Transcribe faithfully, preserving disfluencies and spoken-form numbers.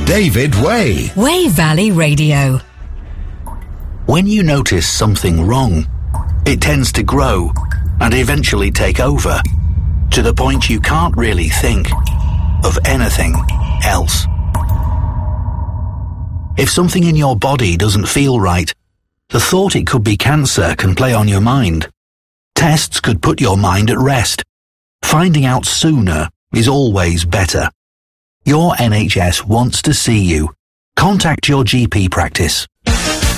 David Way. Way Valley Radio. When you notice something wrong, it tends to grow and eventually take over, to the point you can't really think of anything else. If something in your body doesn't feel right, the thought it could be cancer can play on your mind. Tests could put your mind at rest. Finding out sooner is always better. Your N H S wants to see you. Contact your G P practice